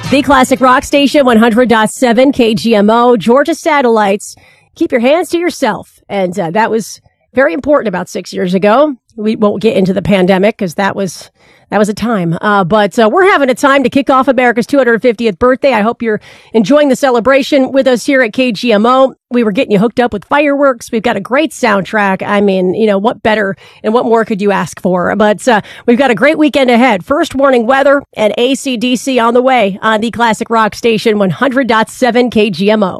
The Classic Rock Station, 100.7 KGMO, Georgia Satellites. Keep your hands to yourself. And that was very important about 6 years ago. We won't get into the pandemic because that was a time. But we're having a time to kick off America's 250th birthday. I hope you're enjoying the celebration with us here at KGMO. We were getting you hooked up with fireworks. We've got a great soundtrack. I mean, what better and what more could you ask for? But we've got a great weekend ahead. First warning weather and AC/DC on the way on the Classic Rock Station, 100.7 KGMO.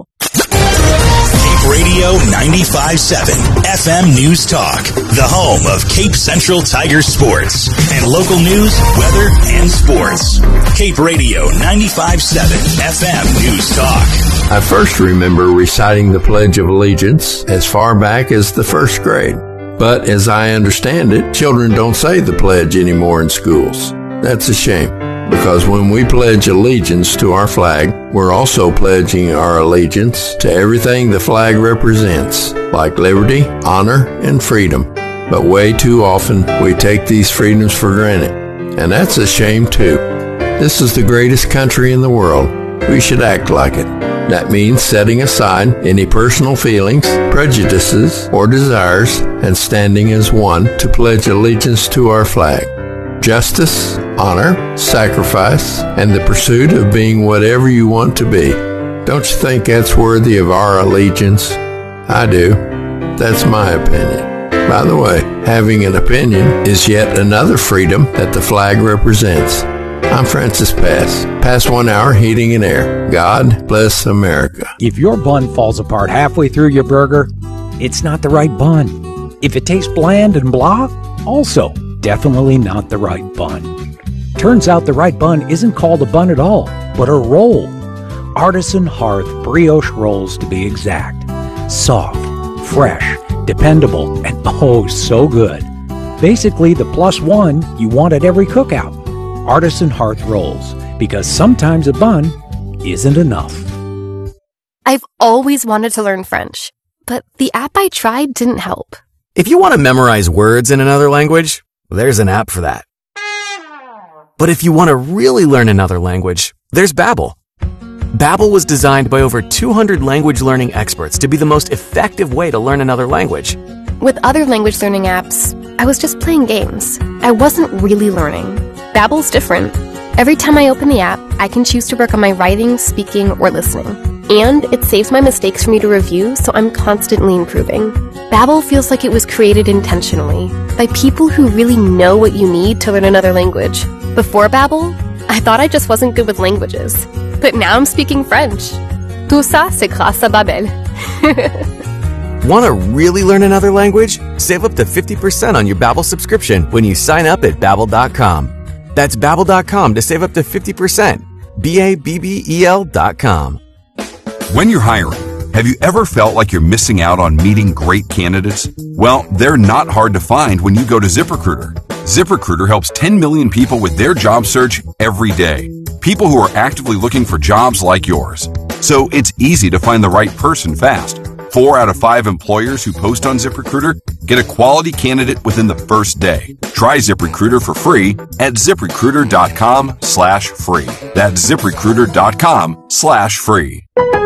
Cape Radio 95.7 FM News Talk, the home of Cape Central Tiger sports and local news, weather, and sports. Cape Radio 95.7 FM News Talk. I first remember reciting the Pledge of Allegiance as far back as the first grade. But as I understand it, children don't say the pledge anymore in schools. That's a shame, because when we pledge allegiance to our flag, we're also pledging our allegiance to everything the flag represents, like liberty, honor, and freedom. But way too often, we take these freedoms for granted. And that's a shame too. This is the greatest country in the world. We should act like it. That means setting aside any personal feelings, prejudices, or desires, and standing as one to pledge allegiance to our flag. Justice, honor, sacrifice, and the pursuit of being whatever you want to be. Don't you think that's worthy of our allegiance? I do. That's my opinion. By the way, having an opinion is yet another freedom that the flag represents. I'm Francis Pass. Past 1 hour, heating and air. God bless America. If your bun falls apart halfway through your burger, it's not the right bun. If it tastes bland and blah, also definitely not the right bun. Turns out the right bun isn't called a bun at all, but a roll. Artisan Hearth brioche rolls, to be exact. Soft, fresh, dependable, and oh, so good. Basically the plus one you want at every cookout. Artisan Hearth rolls, because sometimes a bun isn't enough. I've always wanted to learn French, but the app I tried didn't help. If you want to memorize words in another language, there's an app for that. But if you want to really learn another language, there's Babbel. Babbel was designed by over 200 language learning experts to be the most effective way to learn another language. With other language learning apps, I was just playing games. I wasn't really learning. Babbel's different. Every time I open the app, I can choose to work on my writing, speaking, or listening. And it saves my mistakes for me to review, so I'm constantly improving. Babbel feels like it was created intentionally by people who really know what you need to learn another language. Before Babbel, I thought I just wasn't good with languages. But now I'm speaking French. Tout ça, c'est grâce à Babbel. Want to really learn another language? Save up to 50% on your Babbel subscription when you sign up at Babbel.com. That's Babbel.com to save up to 50%. Babbel.com. When you're hiring, have you ever felt like you're missing out on meeting great candidates? Well, they're not hard to find when you go to ZipRecruiter. ZipRecruiter helps 10 million people with their job search every day. People who are actively looking for jobs like yours. So it's easy to find the right person fast. 4 out of 5 employers who post on ZipRecruiter get a quality candidate within the first day. Try ZipRecruiter for free at ZipRecruiter.com/free. That's ZipRecruiter.com/free.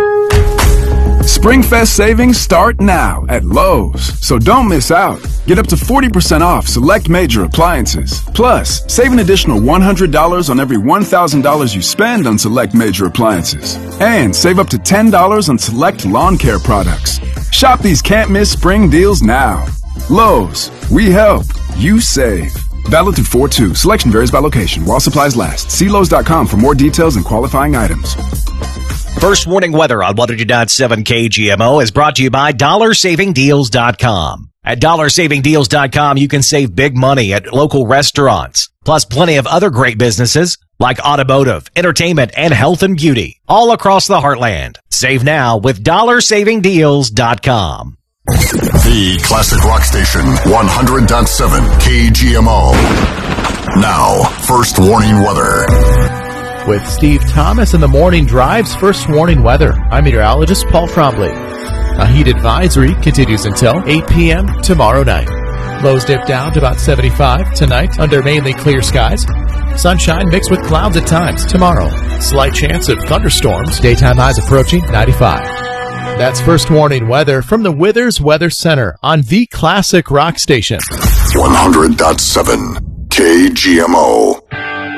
Springfest savings start now at Lowe's, so don't miss out. Get up to 40% off select major appliances. Plus, save an additional $100 on every $1,000 you spend on select major appliances. And save up to $10 on select lawn care products. Shop these can't-miss spring deals now. Lowe's, we help, you save. Valid through 4/2. Selection varies by location while supplies last. See Lowe's.com for more details and qualifying items. First warning weather on 100.7 KGMO is brought to you by DollarSavingDeals.com. At DollarSavingDeals.com, you can save big money at local restaurants, plus plenty of other great businesses like automotive, entertainment, and health and beauty, all across the heartland. Save now with DollarSavingDeals.com. The Classic Rock Station, 100.7 KGMO. Now, first warning weather. With Steve Thomas in the morning drives, first warning weather. I'm meteorologist Paul Trombley. A heat advisory continues until 8 p.m. tomorrow night. Lows dip down to about 75 tonight under mainly clear skies. Sunshine mixed with clouds at times tomorrow. Slight chance of thunderstorms. Daytime highs approaching 95. That's First Warning Weather from the Withers Weather Center on the Classic Rock Station. 100.7 KGMO.